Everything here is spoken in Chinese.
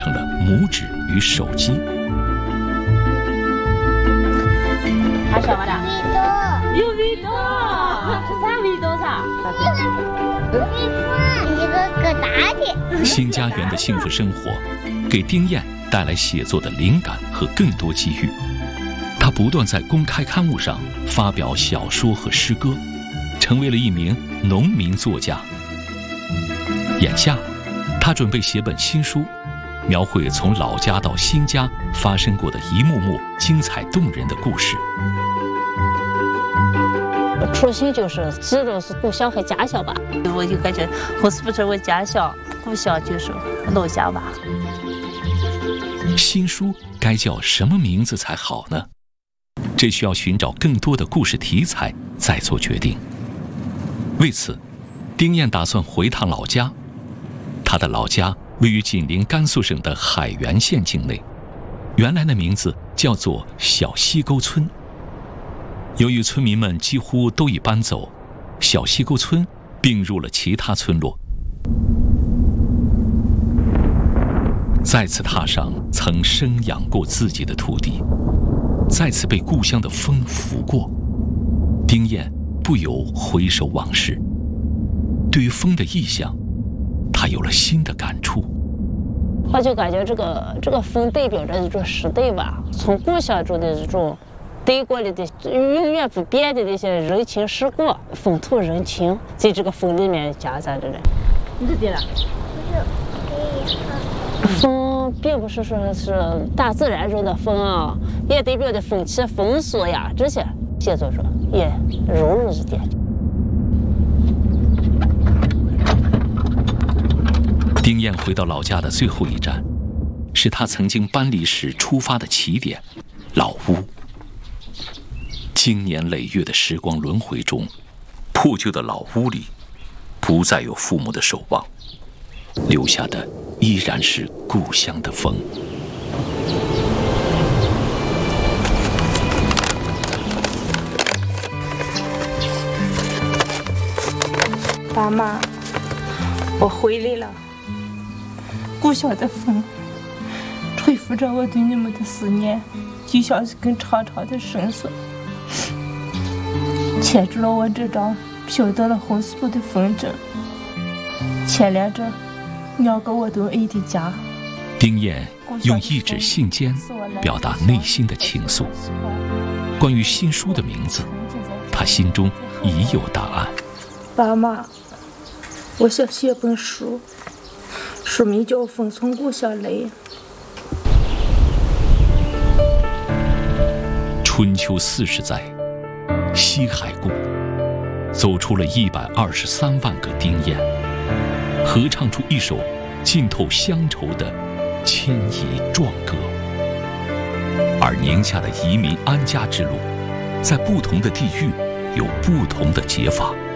成了拇指与手机。 他什么的？有味道，是啥味道噻？ 一个疙瘩的。 新家园的幸福生活，给丁燕带来写作的灵感和更多机遇。她不断在公开刊物上发表小说和诗歌，成为了一名农民作家。眼下，她准备写本新书，描绘从老家到新家发生过的一幕幕精彩动人的故事。 初心就是记录是故乡和家乡吧，我就感觉红石不是我家乡，故乡就是老家吧。 新书该叫什么名字才好呢？这需要寻找更多的故事题材再做决定。为此，丁燕打算回趟老家。她的老家位于紧邻甘肃省的海原县境内，原来的名字叫做小溪沟村。由于村民们几乎都已搬走，小溪沟村并入了其他村落。再次踏上曾生养过自己的土地，再次被故乡的风拂过，丁燕不由回首往事。对于风的意象，她有了新的感触。 我就感觉这个风代表着一种时代吧，从故乡中的这种带过来的永远不变的那些人情世故、风土人情，在这个风里面夹杂着的。 你这对了。 风并不是说是大自然中的风啊，也代表着风气、风俗呀，这些写作中也融入一点。 丁燕回到老家的最后一站，是她曾经搬离时出发的起点——老屋。经年累月的时光轮回中，破旧的老屋里不再有父母的守望，留下的依然是故乡的风。 爸妈，我回来了。故乡的风吹拂着我对你们的思念，就像是根长长的绳索，牵住了我这张飘到了红丝路的风筝，牵连着2个我都爱的家。 丁燕用一纸信笺表达内心的情愫。关于新书的名字，她心中已有答案。 爸妈，我想写本书，书名叫《风从故乡来》。 春秋40载，西海固走出了123万个丁燕，合唱出一首浸透乡愁的迁移壮歌。而宁夏的移民安家之路，在不同的地域有不同的解法。